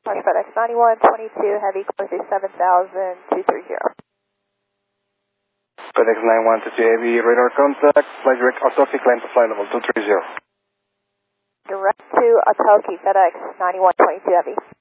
FedEx 9122 Heavy, close to 7,230. FedEx 9122 Heavy, radar contact, flight direct Otoki, climb to flight level 230. Direct to Otoki, FedEx 9122 Heavy.